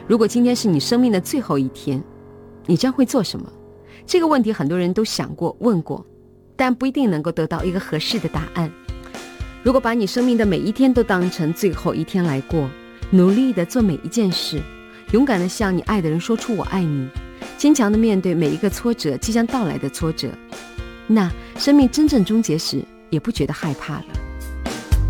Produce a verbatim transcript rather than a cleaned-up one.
如果今天是你生命的最后一天，你将会做什么？这个问题很多人都想过问过，但不一定能够得到一个合适的答案。如果把你生命的每一天都当成最后一天来过，努力的做每一件事，勇敢的向你爱的人说出我爱你，坚强的面对每一个挫折，即将到来的挫折，那生命真正终结时也不觉得害怕了。